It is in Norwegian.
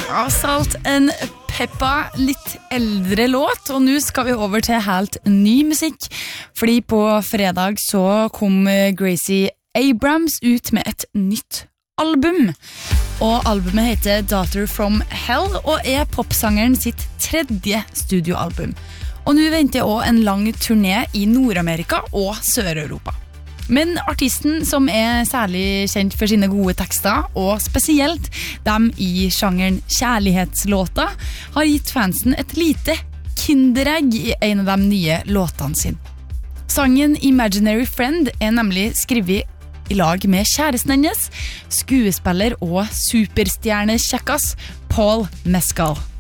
Av Salt and Peppa, litt eldre låt, og nå skal vi over til helt ny musikk, fordi på fredag så kom Gracie Abrams ut med et nytt album, og albumet heter Daughter from Hell, og popsangeren sitt tredje studioalbum. Og nå venter også en lang turné i Nord-Amerika og Sør-Europa. Men artisten som særlig kjent for sine gode tekster, og spesielt dem i sjangeren kjærlighetslåter, har gitt fansen et lite kinderegg i en av de nye låtene sine. Sangen Imaginary Friend nemlig skrevet i lag med kjæresten hennes, skuespiller og superstjernekjekkas Paul Mescal.